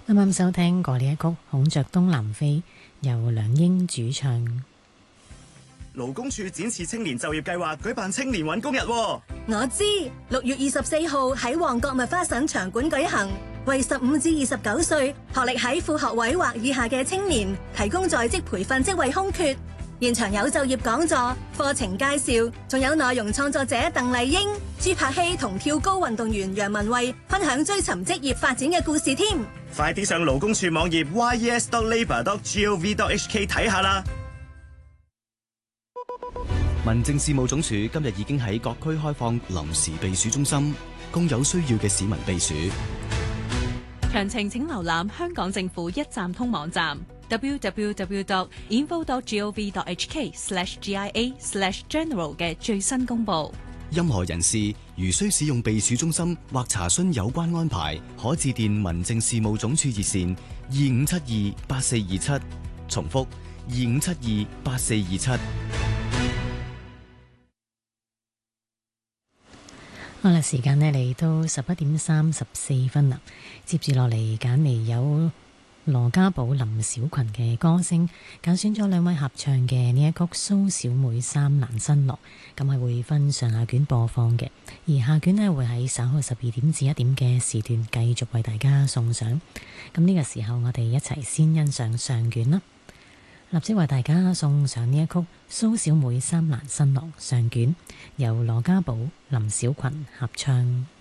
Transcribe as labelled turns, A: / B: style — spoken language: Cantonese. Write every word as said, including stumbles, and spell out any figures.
A: 啱啱收聽過呢一曲《孔雀東南飛》，由梁英主唱。
B: 勞工處展翅青年就業計劃舉辦青年搵工日。
C: 我知，六月二十四號喺旺角麥花臣場館舉行，為十五至二十九歲學歷喺副學位或以下嘅青年提供在職培訓職位空缺。現場有就業講座、課程介紹，仲有內容創作者鄧麗英、朱柏希同跳高運動員楊文蔚分享追尋職業發展嘅故事添。
B: 快啲上勞工處網頁 y e s dot labour dot gov dot h k 睇下啦。
D: 民政事務總署今日已經喺各區開放臨時避暑中心，供有需要嘅市民避暑。
E: 詳情請瀏覽香港政府一站通網站 w w w dot info dot gov dot h k slash g i a slash general 嘅最新公布。
D: 任何人士如需使用避暑中心或查詢有關安排，可致電民政事務總署熱線二五七二八四二七，重複二五七二八四二七。
A: 好啦，時間呢嚟到十一點三十四分啦。接住落嚟揀嚟有羅家寶、林小群嘅歌聲，揀選咗兩位合唱嘅呢一曲《蘇小妹三難新樂》，咁係會分上下卷播放嘅，而下卷呢會喺稍後十二點至一點嘅時段繼續為大家送上。咁呢個時候我哋一齊先欣賞上卷啦，立即為大家送上呢一曲《蘇小妹三難新樂》上卷，由羅家寶、林小群合唱。